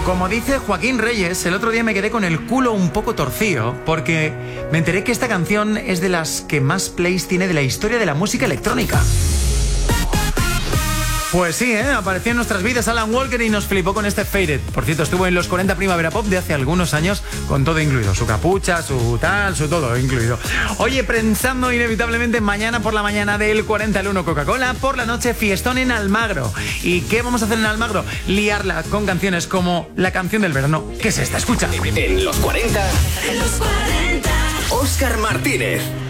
Como dice Joaquín Reyes, el otro día me quedé con el culo un poco torcido porque me enteré que esta canción es de las que más plays tiene de la historia de la música electrónica. Pues sí, apareció en nuestras vidas Alan Walker y nos flipó con este Faded. Por cierto, estuvo en los 40 Primavera Pop de hace algunos años con todo incluido. Su capucha, su tal, su todo incluido. Oye, pensando inevitablemente mañana por la mañana del 40 al 1 Coca-Cola, por la noche fiestón en Almagro. ¿Y qué vamos a hacer en Almagro? Liarla con canciones como la canción del verano. ¿Qué es esta? Escucha. En los 40. En los 40. Óscar Martínez.